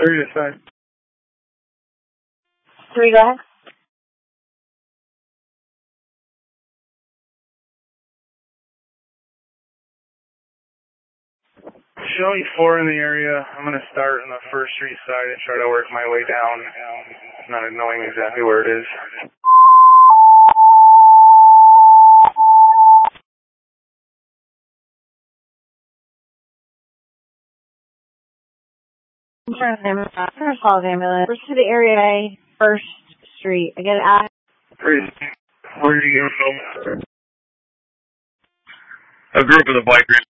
3 to 5. 3, go ahead. Show me 4 in the area. I'm going to start on the First Street side and try to work my way down, not knowing exactly where it is. First call ambulance. First to the area, First Street. I get it. Where did you get from? A group of the bikers.